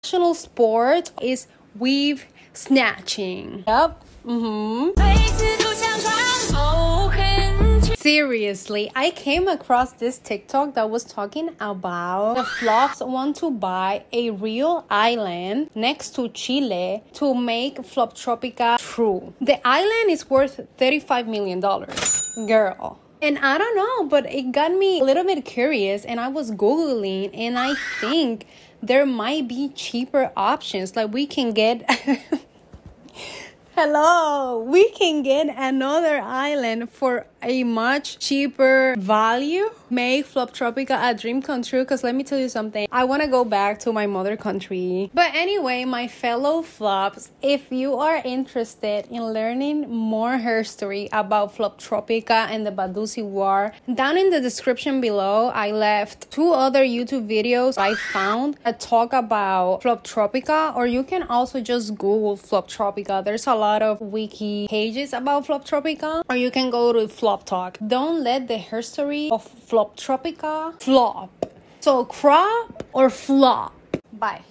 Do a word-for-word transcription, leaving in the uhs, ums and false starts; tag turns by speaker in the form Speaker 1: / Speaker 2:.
Speaker 1: national sport is weave snatching. Yep. Mm-hmm. Seriously, I came across this TikTok that was talking about the flops want to buy a real island next to Chile to make Floptropica true. The island is worth thirty-five million dollars. Girl. And I don't know, but it got me a little bit curious, and I was Googling, and I think there might be cheaper options. Like we can get... Hello, we can get another island for a much cheaper value. Make Floptropica a dream come true, because let me tell you something, I want to go back to my mother country. But anyway, my fellow flops, if you are interested in learning more history about Floptropica and the Badusi War, down in the description below I left two other YouTube videos I found that talk about Floptropica, or you can also just Google Floptropica. There's a lot of wiki pages about Floptropica, or you can go to Flop Talk. Don't let the history of Floptropica flop. So crop or flop. Bye.